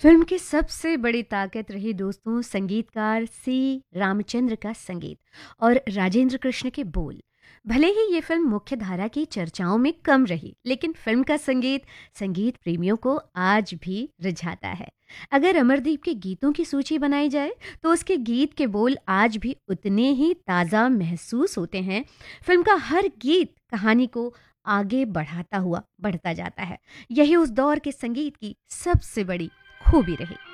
Film की सबसे बड़ी ताकत रही दोस्तों संगीतकार सी रामचंद्र का संगीत और राजेंद्र कृष्ण के बोल। भले ही ये फिल्म मुख्य धारा की चर्चाओं में कम रही, लेकिन फिल्म का संगीत संगीत प्रेमियों को आज भी रिझाता है। अगर अमरदीप के गीतों की सूची बनाई जाए तो उसके गीत के बोल आज भी उतने ही ताज़ा महसूस होते हैं। फिल्म का हर गीत कहानी को आगे बढ़ाता हुआ बढ़ता जाता है। यही उस दौर के संगीत की सबसे बड़ी खूबी रही।